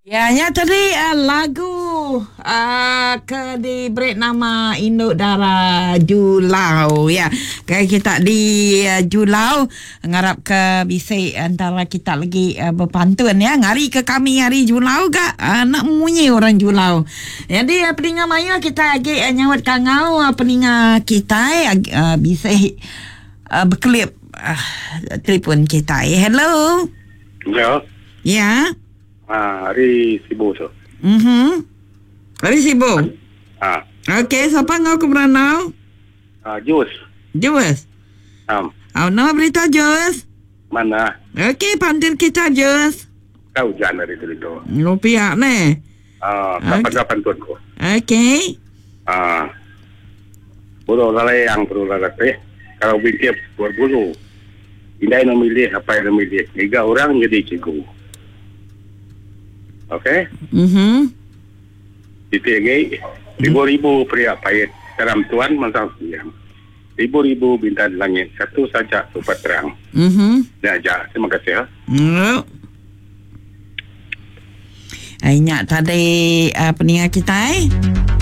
Ya tadi lagu diberi nama Induk Dara Julau ya. Kita di Julau ngarap ke bisik antara kita lagi berpantun ya. Ngari ke kami hari Julau gak nak munyi orang Julau. Jadi peningat maya kita lagi nyawat kangau peningat kita bisik berkelip telefon kita. Hello. Ya. Ya. Hari sibuk tu. Hari sibuk. Okey, siapa ngau ke Beranau? Jus. Jus. Nama berita Jus. Mana? Okey, pantun kita Jus. Kau hujan hari tu. Rupiah ni. Kapan tuan ko. Okey. Bulu lalai yang perlu lalai. Kalau bintik berbulu. Indai memilih apa yang memilih. 3 orang jadi cikgu. Okey? Titik lagi. 1000 pria payet dalam tuan mantap siang. 1000 bintang langit. Satu saja super terang. Ya, terima kasih. Ingat tadi peningat kita